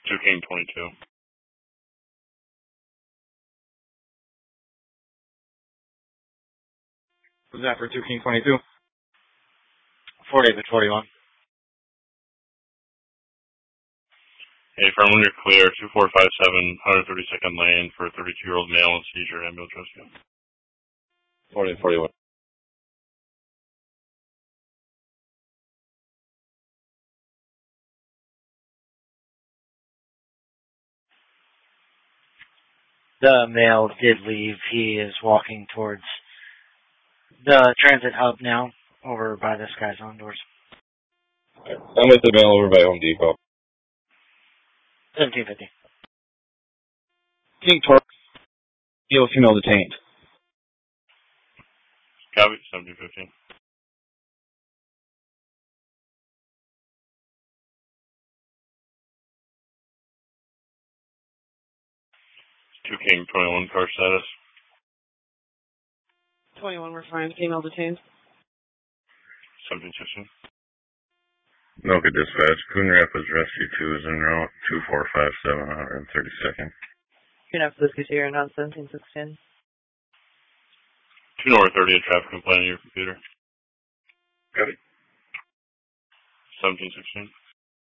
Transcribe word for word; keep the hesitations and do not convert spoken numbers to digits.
two King twenty-two. Was that for two King twenty-two? Fort David forty-one. Hey, firm, when you're clear, two four five seven, one thirty-second lane for a thirty-two-year-old male in seizure, ambulance rescue. Fort David forty-one. The male did leave. He is walking towards the transit hub now, over by the Sky Zone doors. I'm with the male over by Home Depot. seventeen fifty. King Torque. Male female detained. Copy, seventeen fifteen. two King twenty-one, car status. twenty-one, we're fine. Female detained. seventeen sixteen. Milka Dispatch. Coon Rapids Rescue two is en route. two four five seven, one thirty-second. Coon Rapids Rescue two, you're not seventeen sixteen. two North thirty, a traffic complaint on your computer. Got it. seventeen sixteen.